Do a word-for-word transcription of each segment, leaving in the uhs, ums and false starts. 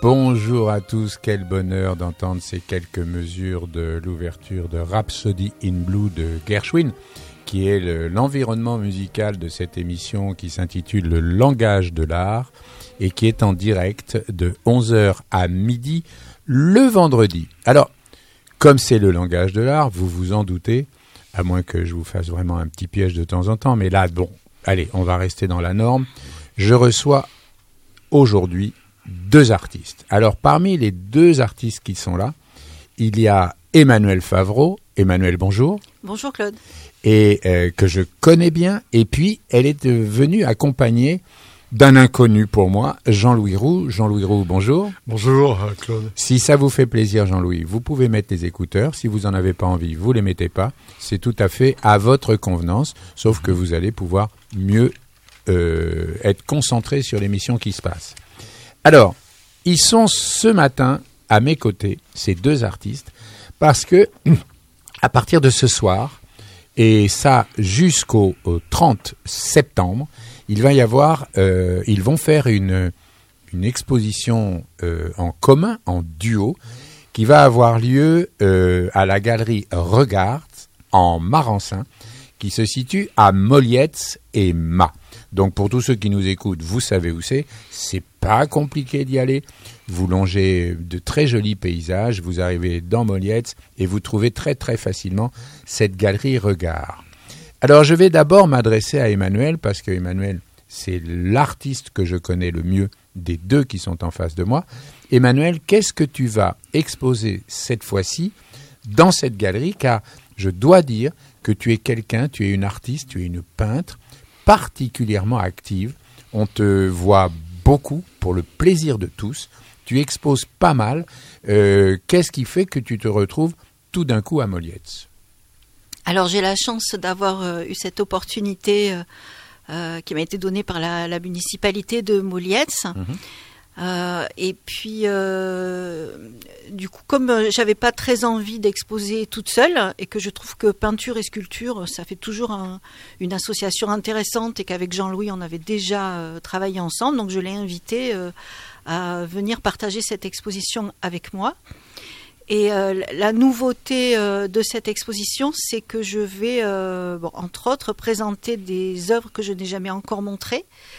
Bonjour à tous, quel bonheur d'entendre ces quelques mesures de l'ouverture de Rhapsody in Blue de Gershwin, qui est le, l'environnement musical de cette émission qui s'intitule Le langage de l'art et qui est en direct de onze heures à midi le vendredi. Alors, comme c'est le langage de l'art, vous vous en doutez, à moins que je vous fasse vraiment un petit piège de temps en temps, mais là, bon, allez, on va rester dans la norme. Je reçois aujourd'hui deux artistes. Alors, parmi les deux artistes qui sont là, il y a Emmanuelle Favreau. Emmanuelle, bonjour. Bonjour Claude. Et euh, que je connais bien. Et puis, elle est venue accompagnée d'un inconnu pour moi, Jean-Louis Roux. Jean-Louis Roux, bonjour. Bonjour Claude. Si ça vous fait plaisir, Jean-Louis, vous pouvez mettre les écouteurs. Si vous n'en avez pas envie, vous les mettez pas. C'est tout à fait à votre convenance, sauf que vous allez pouvoir mieux euh, être concentré sur l'émission qui se passe. Alors, ils sont ce matin à mes côtés, ces deux artistes, parce que à partir de ce soir, et ça jusqu'au trente septembre, il va y avoir, euh, ils vont faire une, une exposition euh, en commun, en duo, qui va avoir lieu euh, à la galerie Regards en Marensin, qui se situe à Mollietz et Mât. Donc pour tous ceux qui nous écoutent, vous savez où c'est, c'est pas compliqué d'y aller. Vous longez de très jolis paysages, vous arrivez dans Mollietz et vous trouvez très très facilement cette galerie Regard. Alors je vais d'abord m'adresser à Emmanuelle parce que Emmanuelle, c'est l'artiste que je connais le mieux des deux qui sont en face de moi. Emmanuelle, qu'est-ce que tu vas exposer cette fois-ci dans cette galerie? Car je dois dire que tu es quelqu'un, tu es une artiste, tu es une peintre particulièrement active. On te voit beaucoup pour le plaisir de tous. Tu exposes pas mal. Euh, qu'est-ce qui fait que tu te retrouves tout d'un coup à Mollietz? Alors j'ai la chance d'avoir euh, eu cette opportunité euh, euh, qui m'a été donnée par la, la municipalité de Mollietz. Mmh. Euh, et puis, euh, du coup, comme euh, j'avais pas très envie d'exposer toute seule et que je trouve que peinture et sculpture, ça fait toujours un, une association intéressante et qu'avec Jean-Louis, on avait déjà euh, travaillé ensemble, donc je l'ai invité euh, à venir partager cette exposition avec moi. Et euh, la nouveauté euh, de cette exposition, c'est que je vais, euh, bon, entre autres, présenter des œuvres que je n'ai jamais encore montrées.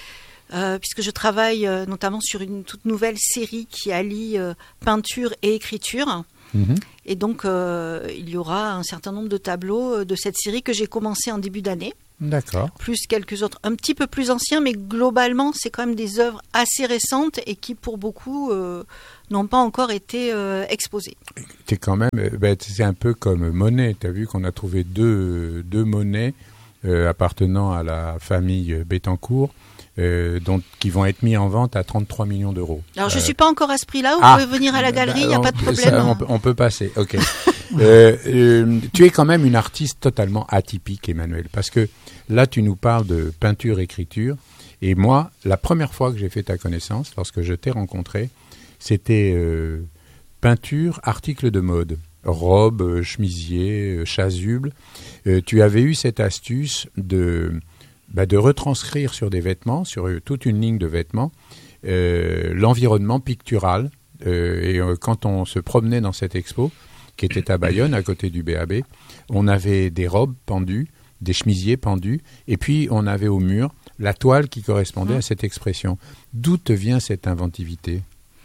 Euh, puisque je travaille euh, notamment sur une toute nouvelle série qui allie euh, peinture et écriture. Mmh. Et donc, euh, il y aura un certain nombre de tableaux de cette série que j'ai commencé en début d'année. D'accord. Plus quelques autres, un petit peu plus anciens, mais globalement, c'est quand même des œuvres assez récentes et qui, pour beaucoup, euh, n'ont pas encore été euh, exposées. C'est quand même, ben, c'est un peu comme Monet. Tu as vu qu'on a trouvé deux, deux Monet euh, appartenant à la famille Bettencourt. Euh, donc, qui vont être mis en vente à trente-trois millions d'euros. Alors, je ne euh... suis pas encore à ce prix-là. Vous ah, pouvez venir à la galerie, il n'y a pas de problème. Ça, on, peut, on peut passer, ok. euh, euh, tu es quand même une artiste totalement atypique, Emmanuelle, parce que là, tu nous parles de peinture-écriture. Et moi, la première fois que j'ai fait ta connaissance, lorsque je t'ai rencontré, c'était euh, peinture, article de mode. Robe, euh, chemisier, euh, chasuble. Euh, tu avais eu cette astuce de... Bah de retranscrire sur des vêtements, sur toute une ligne de vêtements, euh, l'environnement pictural. Euh, et euh, quand on se promenait dans cette expo, qui était à Bayonne, à côté du B A B, on avait des robes pendues, des chemisiers pendus, et puis on avait au mur la toile qui correspondait mmh. à cette expression. D'où te vient cette inventivité ?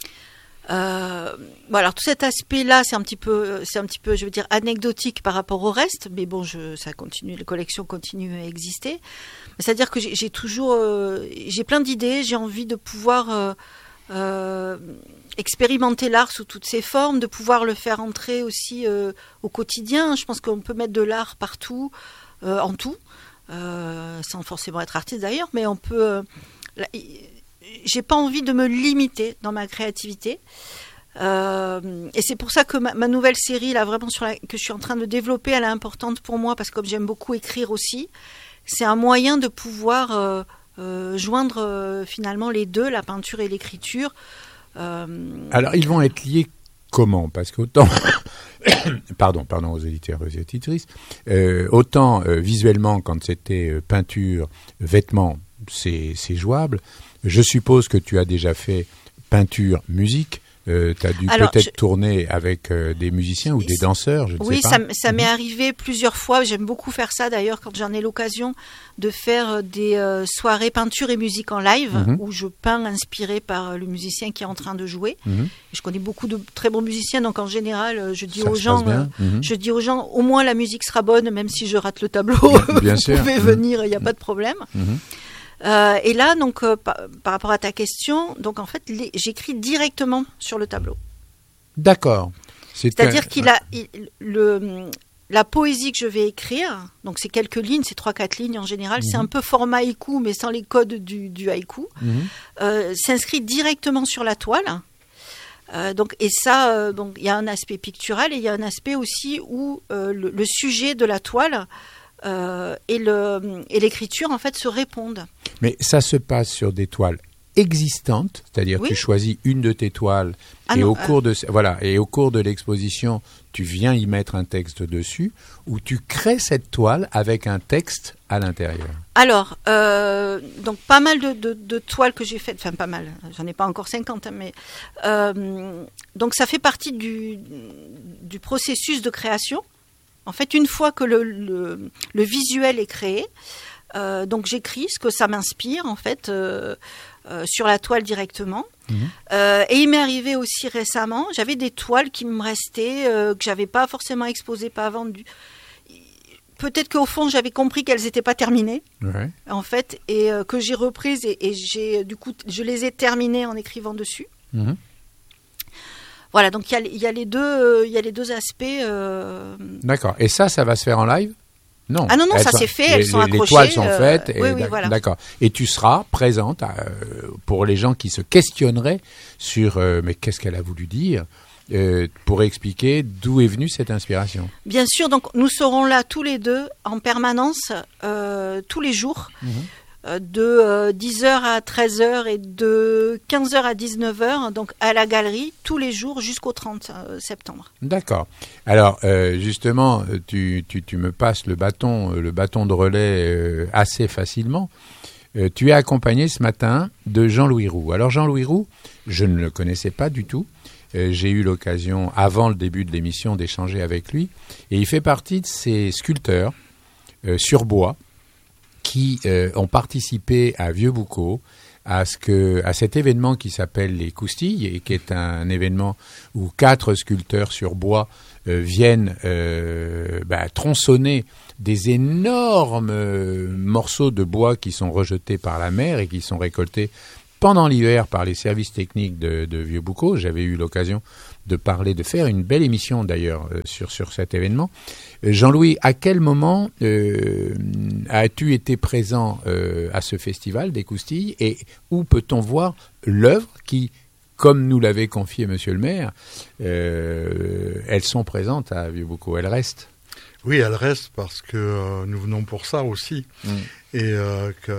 Euh, bon alors tout cet aspect-là, c'est un petit peu, c'est un petit peu, je veux dire, anecdotique par rapport au reste, mais bon, je, ça continue, les collections continuent à exister. C'est-à-dire que j'ai, j'ai toujours, euh, j'ai plein d'idées, j'ai envie de pouvoir euh, euh, expérimenter l'art sous toutes ses formes, de pouvoir le faire entrer aussi euh, au quotidien. Je pense qu'on peut mettre de l'art partout, euh, en tout, euh, sans forcément être artiste d'ailleurs, mais on peut. Euh, là, j'ai pas envie de me limiter dans ma créativité. Euh, et c'est pour ça que ma, ma nouvelle série, là, vraiment sur la, que je suis en train de développer, elle est importante pour moi parce que comme j'aime beaucoup écrire aussi, c'est un moyen de pouvoir euh, euh, joindre euh, finalement les deux, la peinture et l'écriture. Euh... Alors, ils vont être liés comment ? Parce qu'autant, pardon, pardon aux éditeurs et aux éditrices, euh, autant euh, visuellement, quand c'était euh, peinture, vêtements, c'est, c'est jouable. Je suppose que tu as déjà fait peinture, musique. Euh, tu as dû Alors, peut-être je... tourner avec euh, des musiciens ou des danseurs, je ne oui, sais pas. Oui, ça, ça m'est arrivé plusieurs fois. J'aime beaucoup faire ça d'ailleurs quand j'en ai l'occasion de faire des euh, soirées peinture et musique en live mm-hmm. où je peins inspiré par le musicien qui est en train de jouer. Mm-hmm. Je connais beaucoup de très bons musiciens, donc en général, je dis ça aux gens, euh, mm-hmm. je dis aux gens, au moins la musique sera bonne, même si je rate le tableau. Bien vous sûr. pouvez mm-hmm. venir, il n'y a pas de problème. Mm-hmm. Euh, et là, donc, euh, par, par rapport à ta question, donc en fait, les, j'écris directement sur le tableau. D'accord. C'est C'est-à-dire un... qu'il a il, le, la poésie que je vais écrire, donc c'est quelques lignes, c'est trois quatre lignes en général, mmh. c'est un peu format haïku, mais sans les codes du, du haïku, mmh. euh, s'inscrit directement sur la toile. Euh, donc, et ça, euh, donc, il y a un aspect pictural et il y a un aspect aussi où euh, le, le sujet de la toile Euh, et, le, et l'écriture en fait se répondent. Mais ça se passe sur des toiles existantes, c'est-à-dire oui. tu choisis une de tes toiles ah et non, au euh... cours de voilà et au cours de l'exposition tu viens y mettre un texte dessus ou tu crées cette toile avec un texte à l'intérieur. Alors euh, donc pas mal de, de, de toiles que j'ai faites, enfin pas mal, j'en ai pas encore cinquante, hein, mais euh, donc ça fait partie du, du processus de création. En fait, une fois que le, le, le visuel est créé, euh, donc j'écris ce que ça m'inspire, en fait, euh, euh, sur la toile directement. Mmh. Euh, et il m'est arrivé aussi récemment, j'avais des toiles qui me restaient, euh, que j'avais pas forcément exposées, pas vendues. Peut-être qu'au fond, j'avais compris qu'elles n'étaient pas terminées, ouais. en fait, et euh, que j'ai reprises et, et j'ai, du coup, je les ai terminées en écrivant dessus. Mmh. Voilà, donc il y, y a les deux, il y a les deux aspects. Euh... D'accord. Et ça, ça va se faire en live ? Non. Ah non non, elles ça sont, s'est fait. Elles les, sont accrochées. Les toiles sont faites. Euh... Et oui oui voilà. D'accord. Et tu seras présente euh, pour les gens qui se questionneraient sur euh, mais qu'est-ce qu'elle a voulu dire euh, pour expliquer d'où est venue cette inspiration. Bien sûr. Donc nous serons là tous les deux en permanence euh, tous les jours. Mm-hmm. de euh, dix heures à treize heures et de quinze heures à dix-neuf heures, donc à la galerie, tous les jours jusqu'au trente septembre. D'accord. Alors, euh, justement, tu, tu, tu me passes le bâton, le bâton de relais euh, assez facilement. Euh, tu es accompagné ce matin de Jean-Louis Roux. Alors, Jean-Louis Roux, je ne le connaissais pas du tout. Euh, j'ai eu l'occasion, avant le début de l'émission, d'échanger avec lui. Et il fait partie de ces sculpteurs euh, sur bois qui euh, ont participé à Vieux-Boucau, à, ce que, à cet événement qui s'appelle les Coustilles, et qui est un, un événement où quatre sculpteurs sur bois euh, viennent euh, bah, tronçonner des énormes euh, morceaux de bois qui sont rejetés par la mer et qui sont récoltés pendant l'hiver par les services techniques de, de Vieux-Boucau. J'avais eu l'occasion de parler, de faire une belle émission d'ailleurs euh, sur, sur cet événement. Euh, Jean-Louis, à quel moment euh, as-tu été présent euh, à ce festival des Coustilles et où peut-on voir l'œuvre qui, comme nous l'avait confié Monsieur le maire, euh, elles sont présentes à Vieux-Boucau, elles restent? Oui, elles restent parce que euh, nous venons pour ça aussi mmh. et euh, que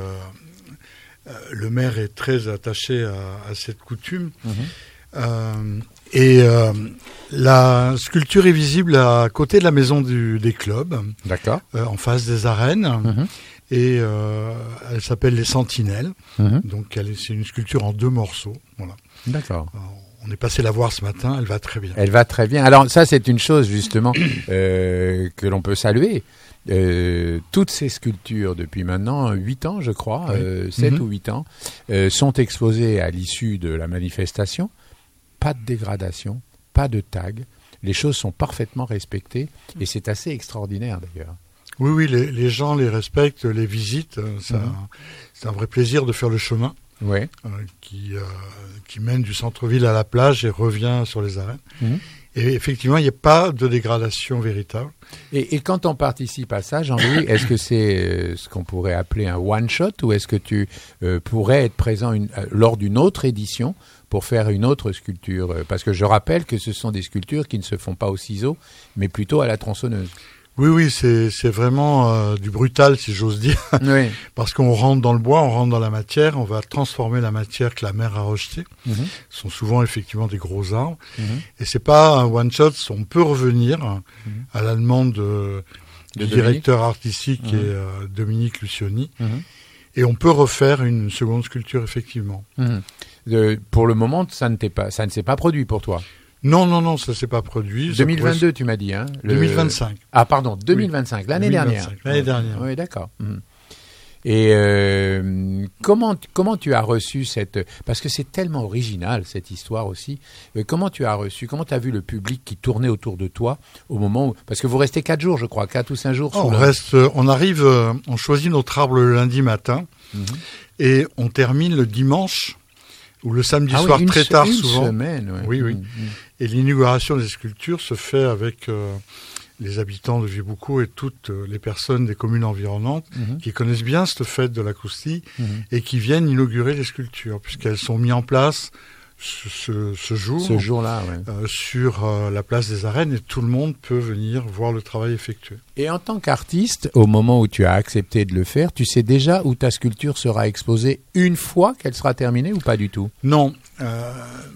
euh, le maire est très attaché à, à cette coutume. Mmh. Euh, et euh, la sculpture est visible à côté de la maison du, des clubs, d'accord, euh, en face des arènes, mmh. et euh, elle s'appelle les Sentinelles. Mmh. Donc elle est, c'est une sculpture en deux morceaux. Voilà. D'accord. Alors, on est passé la voir ce matin, elle va très bien. Elle va très bien. Alors ça, c'est une chose justement euh, que l'on peut saluer. Euh, toutes ces sculptures, depuis maintenant huit ans, je crois, oui. euh, sept mmh. ou huit ans, euh, sont exposées à l'issue de la manifestation. Pas de dégradation, pas de tag. Les choses sont parfaitement respectées et c'est assez extraordinaire d'ailleurs. Oui, oui, les, les gens les respectent, les visitent. Ça, mmh. C'est un vrai plaisir de faire le chemin. Ouais. Euh, qui, euh, qui mène du centre-ville à la plage et revient sur les arènes. Mmh. Et effectivement, il n'y a pas de dégradation véritable. Et, et quand on participe à ça, Jean-Louis, est-ce que c'est euh, ce qu'on pourrait appeler un one-shot ou est-ce que tu euh, pourrais être présent une, euh, lors d'une autre édition pour faire une autre sculpture? Parce que je rappelle que ce sont des sculptures qui ne se font pas au ciseau, mais plutôt à la tronçonneuse. Oui, oui, c'est, c'est vraiment euh, du brutal, si j'ose dire. Oui. Parce qu'on rentre dans le bois, on rentre dans la matière, on va transformer la matière que la mer a rejetée. Mm-hmm. Ce sont souvent effectivement des gros arbres. Mm-hmm. Et c'est pas un one-shot, on peut revenir mm-hmm. à la demande de, de du directeur artistique mm-hmm. et euh, Dominique Lucioni. Mm-hmm. Et on peut refaire une seconde sculpture, effectivement. Mmh. euh, pour le moment, ça ne t'est pas, ça ne s'est pas produit pour toi. Non, non, non, ça s'est pas produit. deux mille vingt-deux, pourrait... tu m'as dit, hein. Le... deux mille vingt-cinq. Ah, pardon, deux mille vingt-cinq, oui. l'année deux mille vingt-cinq, dernière. L'année dernière. Oui, d'accord. Mmh. Et euh, comment comment tu as reçu cette, parce que c'est tellement original cette histoire aussi. Euh, comment tu as reçu, comment tu as vu le public qui tournait autour de toi au moment où, parce que vous restez quatre jours, je crois, quatre ou cinq jours. Oh, on le... reste, on arrive, on choisit notre arbre le lundi matin mmh. et on termine le dimanche ou le samedi ah soir oui, très se, tard une souvent. Semaine, ouais. Oui, oui. Mmh. Et l'inauguration des sculptures se fait avec euh, les habitants de Vieux-Boucau et toutes les personnes des communes environnantes mmh. qui connaissent bien cette fête de l'acoustique mmh. et qui viennent inaugurer les sculptures, puisqu'elles sont mises en place ce, ce, ce jour, ce jour-là, ouais. euh, sur euh, la place des Arènes, et tout le monde peut venir voir le travail effectué. Et en tant qu'artiste, au moment où tu as accepté de le faire, tu sais déjà où ta sculpture sera exposée une fois qu'elle sera terminée ou pas du tout ? Non. Euh,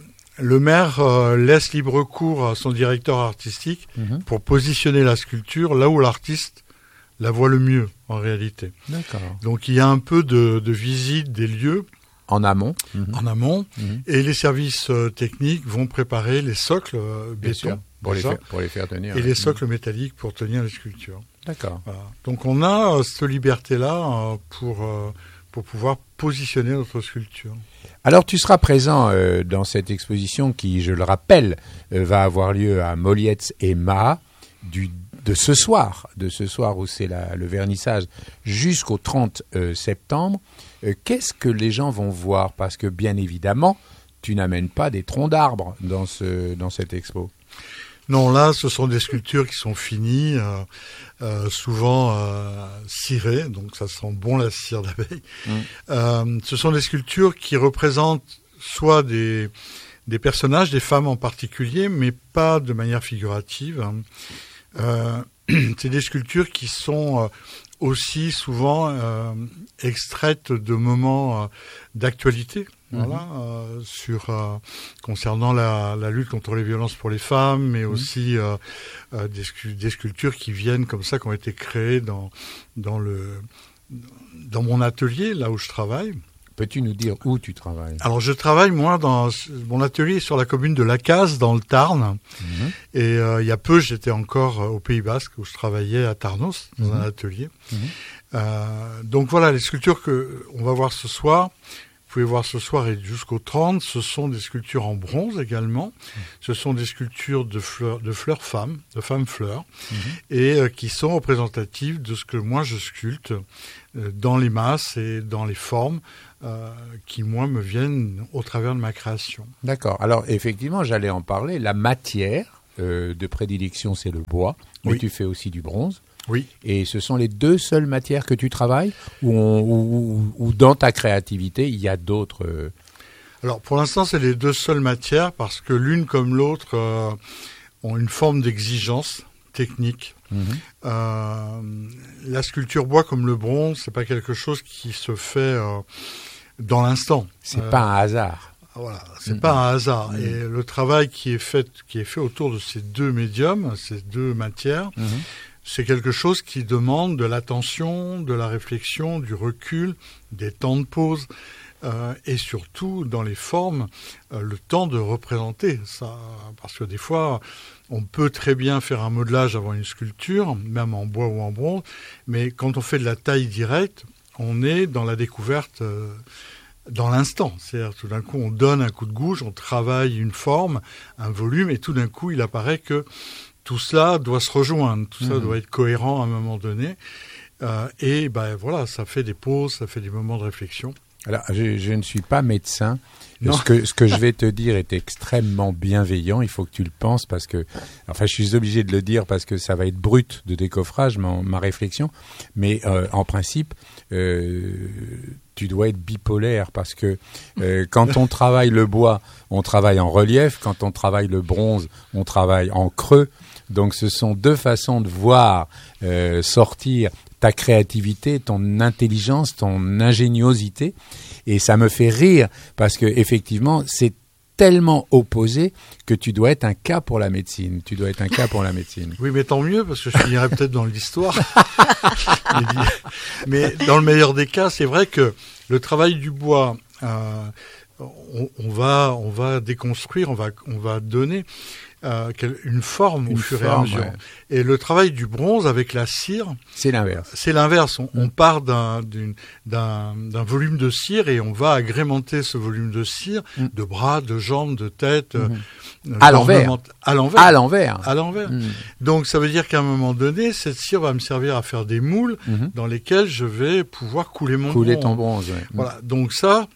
Le maire euh, laisse libre cours à son directeur artistique mmh. pour positionner la sculpture là où l'artiste la voit le mieux, en réalité. D'accord. Donc il y a un peu de, de visite des lieux. En amont. Mmh. En amont. Mmh. Et les services euh, techniques vont préparer les socles euh, béton. Sûr, pour, les faire, pour les faire tenir. Et ouais. les socles mmh. métalliques pour tenir les sculptures. D'accord. Voilà. Donc on a euh, cette liberté-là euh, pour, euh, pour pouvoir positionner notre sculpture. Alors, tu seras présent euh, dans cette exposition qui, je le rappelle, euh, va avoir lieu à Molietz et Mahat du, de ce soir, de ce soir où c'est la, le vernissage, jusqu'au trente euh, septembre. Euh, qu'est-ce que les gens vont voir ? Parce que, bien évidemment, tu n'amènes pas des troncs d'arbres dans, ce, dans cette expo. Non, là, ce sont des sculptures qui sont finies, euh, euh, souvent euh, cirées, donc ça sent bon la cire d'abeille. Mmh. Euh, ce sont des sculptures qui représentent soit des, des personnages, des femmes en particulier, mais pas de manière figurative. Euh, c'est des sculptures qui sont aussi souvent euh, extraites de moments euh, d'actualité. Voilà, mmh. euh, sur euh, concernant la, la lutte contre les violences pour les femmes, mais mmh. aussi euh, euh, des, des sculptures qui viennent comme ça, qui ont été créées dans dans le dans mon atelier, là où je travaille. Peux-tu nous dire où tu travailles ? Alors je travaille moi dans mon atelier sur la commune de Lacaze, dans le Tarn. Mmh. Et euh, il y a peu, j'étais encore au Pays Basque où je travaillais à Tarnos dans mmh. un atelier. Mmh. Euh, donc voilà, les sculptures que on va voir ce soir. Vous pouvez voir ce soir et jusqu'au trente, ce sont des sculptures en bronze également. Mmh. Ce sont des sculptures de fleurs, de fleurs femmes, de femmes fleurs, mmh. et euh, qui sont représentatives de ce que moi je sculpte euh, dans les masses et dans les formes euh, qui moi me viennent au travers de ma création. D'accord. Alors effectivement, j'allais en parler. La matière euh, de prédilection, c'est le bois, mais oui. tu fais aussi du bronze. Oui. Et ce sont les deux seules matières que tu travailles ou, on, ou, ou dans ta créativité, il y a d'autres euh... Alors, pour l'instant, c'est les deux seules matières parce que l'une comme l'autre euh, ont une forme d'exigence technique. Mmh. Euh, la sculpture bois comme le bronze, c'est pas quelque chose qui se fait euh, dans l'instant. C'est euh, pas un hasard. Voilà, c'est mmh. pas un hasard. Mmh. Et le travail qui est fait, qui est fait autour de ces deux médiums, ces deux matières, mmh. c'est quelque chose qui demande de l'attention, de la réflexion, du recul, des temps de pause, euh, et surtout dans les formes, euh, le temps de représenter ça. Parce que des fois, on peut très bien faire un modelage avant une sculpture, même en bois ou en bronze, mais quand on fait de la taille directe, on est dans la découverte euh, dans l'instant. C'est-à-dire tout d'un coup, on donne un coup de gouge, on travaille une forme, un volume, et tout d'un coup, il apparaît que tout cela doit se rejoindre, tout mmh. ça doit être cohérent à un moment donné. Euh, et ben voilà, ça fait des pauses, ça fait des moments de réflexion. Alors, je, je ne suis pas médecin. Ce que, ce que je vais te dire est extrêmement bienveillant. Il faut que tu le penses parce que, enfin, je suis obligé de le dire parce que ça va être brut de décoffrage, ma, ma réflexion. Mais euh, en principe, euh, tu dois être bipolaire parce que euh, quand on travaille le bois, on travaille en relief. Quand on travaille le bronze, on travaille en creux. Donc, ce sont deux façons de voir euh, sortir ta créativité, ton intelligence, ton ingéniosité. Et ça me fait rire parce que effectivement, c'est tellement opposé que tu dois être un cas pour la médecine. Tu dois être un cas pour la médecine. Oui, mais tant mieux parce que je finirai peut-être dans l'histoire. Mais dans le meilleur des cas, c'est vrai que le travail du bois, euh, on, on va, on va déconstruire, on va, on va donner euh, une forme une au fur forme, et à mesure. Ouais. Et le travail du bronze avec la cire, c'est l'inverse. C'est l'inverse. On, mmh. on part d'un, d'une, d'un, d'un volume de cire et on va agrémenter ce volume de cire mmh. de bras, de jambes, de tête. Mmh. Euh, à l'envers. À l'envers. À l'envers. À l'envers. Mmh. Donc ça veut dire qu'à un moment donné, cette cire va me servir à faire des moules mmh. dans lesquels je vais pouvoir couler mon couler bronze. ton bronze. Ouais. Voilà. Donc ça,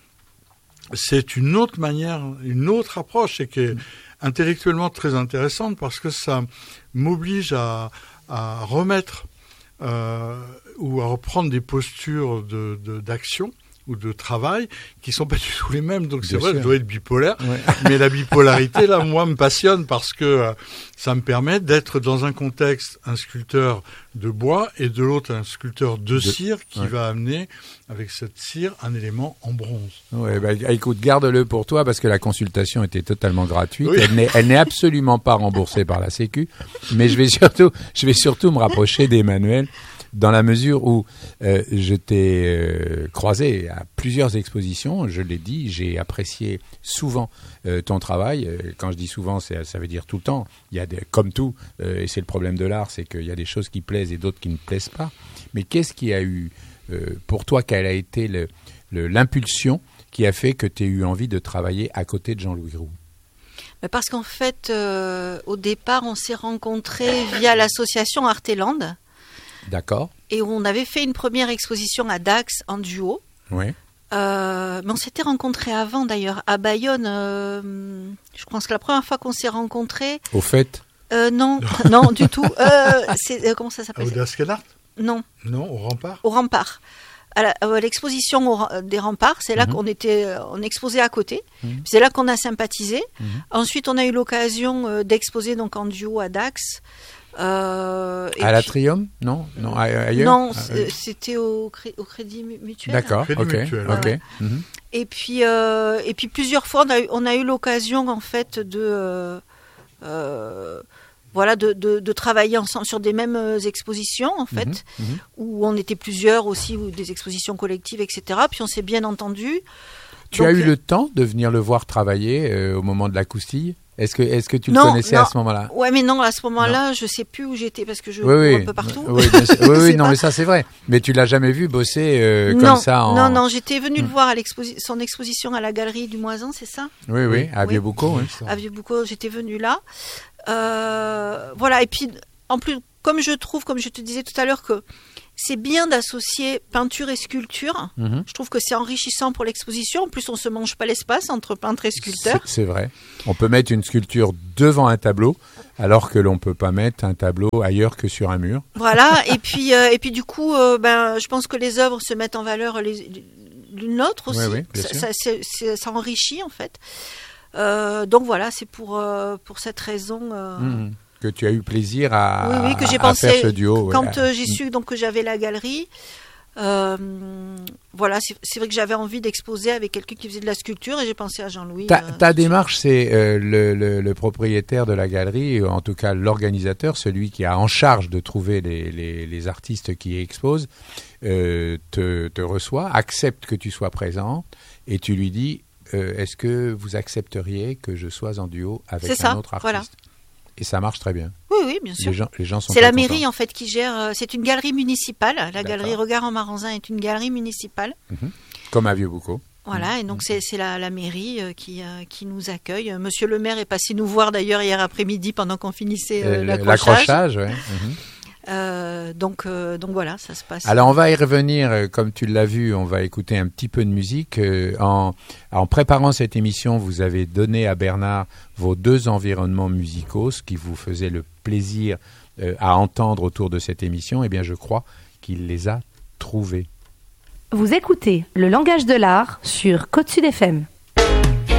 c'est une autre manière, une autre approche et qui est mmh. intellectuellement très intéressante parce que ça m'oblige à, à remettre euh, ou à reprendre des postures de, de, d'action ou de travail qui sont pas du tout les mêmes. Donc c'est Bien vrai, sûr. Je dois être bipolaire, ouais. mais la bipolarité là, moi, me passionne parce que euh, ça me permet d'être dans un contexte un sculpteur de bois et de l'autre un sculpteur de, de cire qui ouais. va amener avec cette cire un élément en bronze. Ouais, bah, écoute, garde-le pour toi parce que la consultation était totalement gratuite. Oui. Elle n'est, elle n'est absolument pas remboursée par la Sécu, mais je vais surtout, je vais surtout me rapprocher d'Emmanuel. Dans la mesure où euh, je t'ai euh, croisé à plusieurs expositions, je l'ai dit, j'ai apprécié souvent euh, ton travail. Quand je dis souvent, c'est, ça veut dire tout le temps. Il y a des, comme tout, euh, et c'est le problème de l'art, c'est qu'il y a des choses qui plaisent et d'autres qui ne plaisent pas. Mais qu'est-ce qui a eu, euh, pour toi, quelle a été le, le, l'impulsion qui a fait que tu aies eu envie de travailler à côté de Jean-Louis Roux ? Parce qu'en fait, euh, au départ, on s'est rencontrés via l'association Arteland. D'accord. Et on avait fait une première exposition à Dax en duo. Oui. Euh, mais on s'était rencontrés avant d'ailleurs à Bayonne. Euh, je pense que la première fois qu'on s'est rencontrés. Au fait. Euh, non, non du tout. Euh, c'est, euh, comment ça s'appelle ? Au Daskenart ? Non. Non, au Rempart. Au Rempart. À, la, à l'exposition au, des Remparts, c'est là mm-hmm. qu'on était, on exposait à côté. Mm-hmm. C'est là qu'on a sympathisé. Mm-hmm. Ensuite, on a eu l'occasion euh, d'exposer donc en duo à Dax. Euh, à puis, l'Atrium, non, non, ailleurs. Non, c'était au, cré, au Crédit Mutuel. D'accord, Crédit ok, Mutuel, ok. Ouais. Mm-hmm. Et puis, euh, et puis plusieurs fois, on a eu, on a eu l'occasion en fait de, euh, euh, voilà, de, de, de travailler ensemble sur des mêmes expositions en fait, mm-hmm. Mm-hmm. où on était plusieurs aussi, ou des expositions collectives, et cetera. Puis on s'est bien entendu. Tu Donc, as eu le temps de venir le voir travailler euh, au moment de la Coustille ? Est-ce que, est-ce que tu non, le connaissais non. à ce moment-là ? Ouais, mais non, à ce moment-là, non. je sais plus où j'étais parce que je oui, oui. un peu partout. Oui, oui, oui non, mais ça c'est vrai. Mais tu l'as jamais vu bosser euh, non, comme ça en... Non, non, j'étais venue hmm. le voir à l'exposi- son exposition à la Galerie du Moisan, c'est ça ? Oui, oui, à Vieux-Boucau. Oui. Oui. À Vieux-Boucau, j'étais venue là. Euh, voilà, et puis en plus, comme je trouve, comme je te disais tout à l'heure, que c'est bien d'associer peinture et sculpture. Mm-hmm. Je trouve que c'est enrichissant pour l'exposition. En plus, on ne se mange pas l'espace entre peintre et sculpteur. C'est, c'est vrai. On peut mettre une sculpture devant un tableau, alors que l'on ne peut pas mettre un tableau ailleurs que sur un mur. Voilà. et puis, euh, et puis du coup, euh, ben, je pense que les œuvres se mettent en valeur les, l'une l'autre aussi. Oui, oui, bien ça, sûr. Ça, c'est, c'est, ça enrichit en fait. Euh, donc voilà, c'est pour euh, pour cette raison. Euh, mm-hmm. Que tu as eu plaisir à, oui, oui, que j'ai à pensé, faire ce duo. Quand ouais. euh, j'ai su donc, que j'avais la galerie, euh, voilà, c'est, c'est vrai que j'avais envie d'exposer avec quelqu'un qui faisait de la sculpture et j'ai pensé à Jean-Louis. Ta, euh, ta démarche, c'est euh, le, le, le propriétaire de la galerie, en tout cas l'organisateur, celui qui a en charge de trouver les, les, les artistes qui exposent, euh, te, te reçoit, accepte que tu sois présent et tu lui dis euh, est-ce que vous accepteriez que je sois en duo avec c'est un ça, autre artiste voilà. Et ça marche très bien. Oui, oui, bien sûr. Les gens, les gens sont c'est la contents. mairie en fait qui gère. C'est une galerie municipale. La D'accord. galerie Regard en Maranzin est une galerie municipale. Mmh. Comme à Vieux-Boucau. Voilà, mmh. et donc c'est, c'est la, la mairie euh, qui, euh, qui nous accueille. Monsieur le maire est passé nous voir d'ailleurs hier après-midi pendant qu'on finissait euh, euh, l'accrochage. L'accrochage, oui. Mmh. Euh, donc, euh, donc voilà, ça se passe. Alors on va y revenir, euh, comme tu l'as vu, on va écouter un petit peu de musique. Euh, en, en préparant cette émission, vous avez donné à Bernard vos deux environnements musicaux, ce qui vous faisait le plaisir euh, à entendre autour de cette émission. Eh bien, je crois qu'il les a trouvés. Vous écoutez Le Langage de l'Art sur Côte-Sud F M.